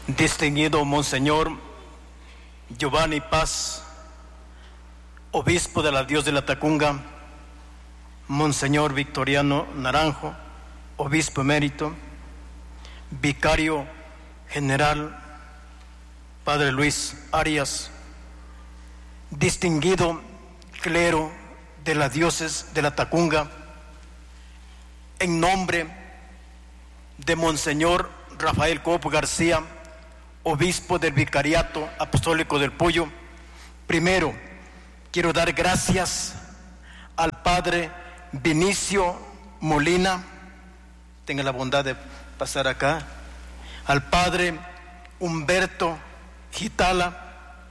Distinguido Monseñor Giovanni Paz, obispo de la Dios de la Tacunga, Monseñor Victoriano Naranjo, obispo emérito, vicario general, Padre Luis Arias, distinguido clero de la diócesis de la Tacunga, en nombre de Monseñor Rafael Copo García, obispo del Vicariato Apostólico del Puyo, primero quiero dar gracias al Padre Vinicio Molina, tenga la bondad de pasar acá, al Padre Humberto Gitala,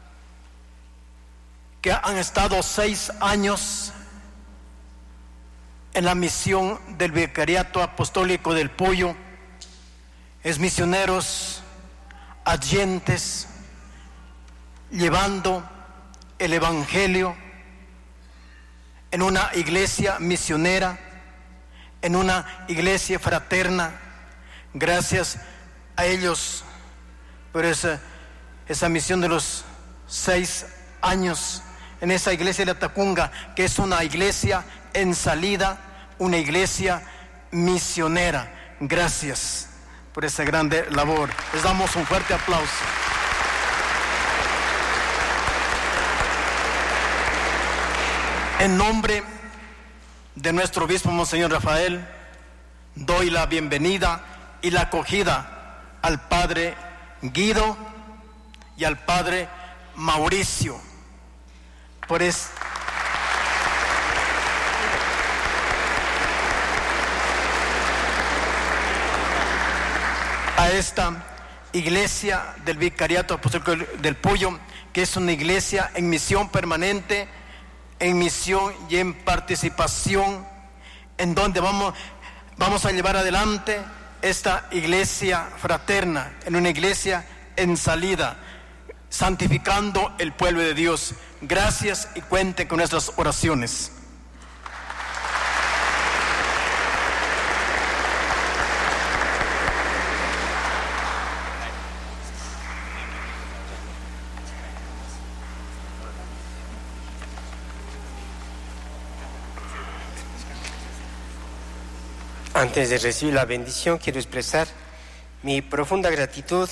que han estado 6 años en la misión del Vicariato Apostólico del Puyo, es misioneros adyentes, llevando el Evangelio en una iglesia misionera, en una iglesia fraterna. Gracias a ellos por esa misión de los 6 años en esa iglesia de la Tacunga, que es una iglesia en salida, una iglesia misionera. Gracias por esa grande labor. Les damos un fuerte aplauso. En nombre de nuestro obispo Monseñor Rafael, doy la bienvenida y la acogida al Padre Guido y al Padre Mauricio a esta iglesia del Vicariato Apostólico del Puyo, que es una iglesia en misión permanente, en misión y en participación, en donde vamos a llevar adelante esta iglesia fraterna, en una iglesia en salida, santificando el pueblo de Dios. Gracias y cuenten con nuestras oraciones. Antes de recibir la bendición, quiero expresar mi profunda gratitud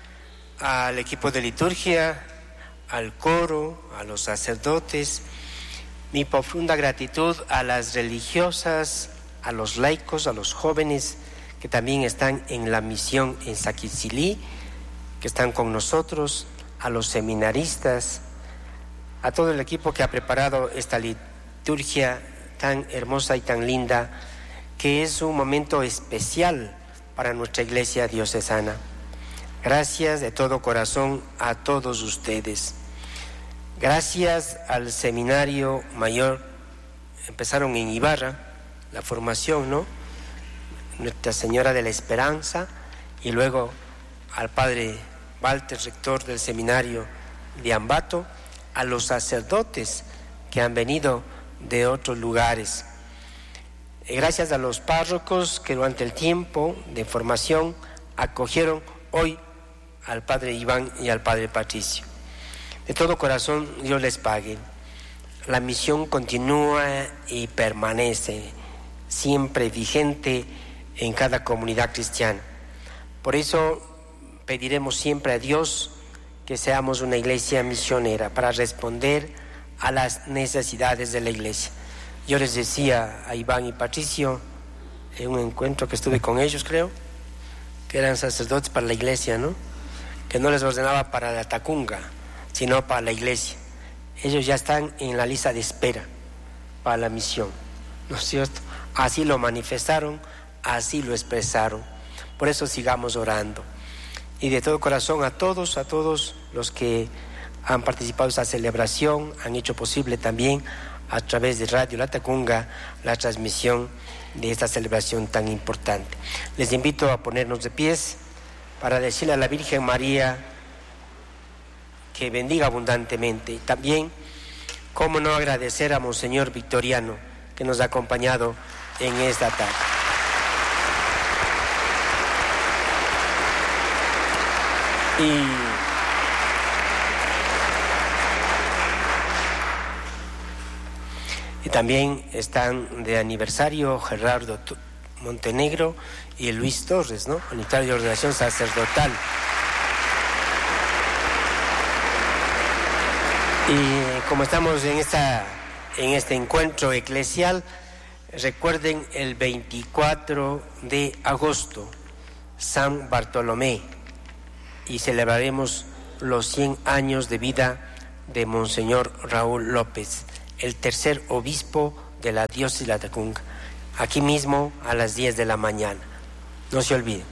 al equipo de liturgia, al coro, a los sacerdotes, mi profunda gratitud a las religiosas, a los laicos, a los jóvenes que también están en la misión en Saquicilí, que están con nosotros, a los seminaristas, a todo el equipo que ha preparado esta liturgia tan hermosa y tan linda, que es un momento especial para nuestra iglesia diocesana. Gracias de todo corazón a todos ustedes. Gracias al seminario mayor, empezaron en Ibarra, la formación, ¿no? Nuestra Señora de la Esperanza, y luego al Padre Walter, rector del seminario de Ambato, a los sacerdotes que han venido de otros lugares. Gracias a los párrocos que durante el tiempo de formación acogieron hoy al Padre Iván y al Padre Patricio. De todo corazón, Dios les pague. La misión continúa y permanece siempre vigente en cada comunidad cristiana. Por eso pediremos siempre a Dios que seamos una iglesia misionera para responder a las necesidades de la iglesia. Yo les decía a Iván y Patricio en un encuentro que estuve con ellos, creo, que eran sacerdotes para la iglesia, ¿no? Que no les ordenaba para la Tacunga, sino para la iglesia. Ellos ya están en la lista de espera para la misión, ¿no es cierto? Así lo manifestaron, así lo expresaron. Por eso sigamos orando. Y de todo corazón a todos los que han participado en esta celebración, han hecho posible también a través de Radio La Tacunga la transmisión de esta celebración tan importante. Les invito a ponernos de pies para decirle a la Virgen María que bendiga abundantemente. Y también, cómo no agradecer a Monseñor Victoriano, que nos ha acompañado en esta tarde. Y también están de aniversario Gerardo Montenegro y Luis Torres, ¿no? Unitario de ordenación sacerdotal. Y como estamos en este encuentro eclesial, recuerden el 24 de agosto, San Bartolomé, y celebraremos los 100 años de vida de Monseñor Raúl López, el tercer obispo de la diócesis de Latacunga, aquí mismo a las 10 de la mañana. No se olviden.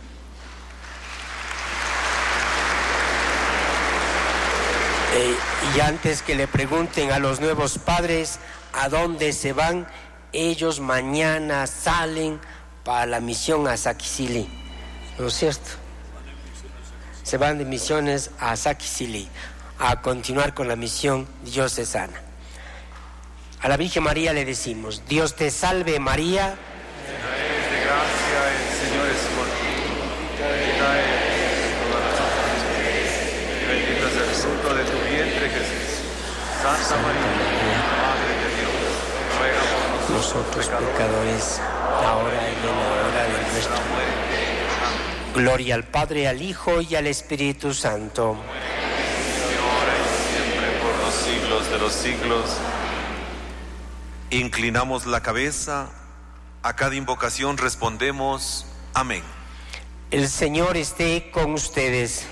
Y antes que le pregunten a los nuevos padres a dónde se van, ellos mañana salen para la misión a Saquicili, ¿no es cierto? Se van de misiones a Saquicili a continuar con la misión diocesana. A la Virgen María le decimos: Dios te salve María, llena eres de gracia, el Señor es contigo, bendita eres todas las mujeres, y bendito es el fruto de tu vientre Jesús. Santa María, Madre de Dios, ruega por nosotros pecadores, ahora y en la hora de nuestra muerte. Gloria al Padre, al Hijo y al Espíritu Santo. Ahora y siempre por los siglos de los siglos. Inclinamos la cabeza, a cada invocación respondemos amén. El Señor esté con ustedes.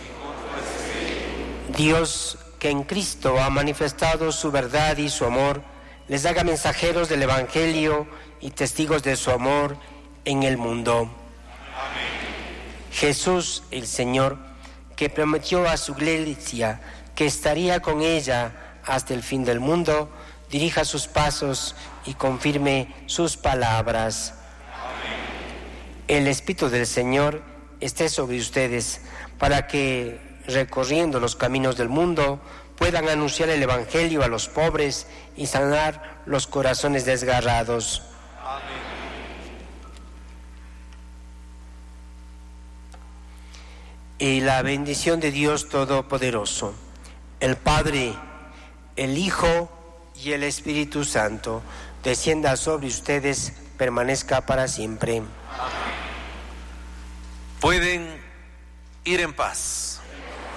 Dios, que en Cristo ha manifestado su verdad y su amor, les haga mensajeros del Evangelio y testigos de su amor en el mundo. Amén. Jesús, el Señor, que prometió a su iglesia que estaría con ella hasta el fin del mundo, dirija sus pasos y confirme sus palabras. Amén. El Espíritu del Señor esté sobre ustedes, para que, recorriendo los caminos del mundo, puedan anunciar el Evangelio a los pobres y sanar los corazones desgarrados. Amén. Y la bendición de Dios Todopoderoso, el Padre, el Hijo y el Espíritu Santo, descienda sobre ustedes, permanezca para siempre. Pueden ir en paz.